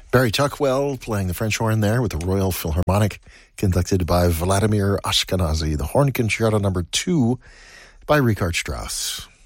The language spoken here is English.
Barry Tuckwell playing the French horn there with the Royal Philharmonic, conducted by Vladimir Ashkenazy. The Horn Concerto No. 2 by Richard Strauss.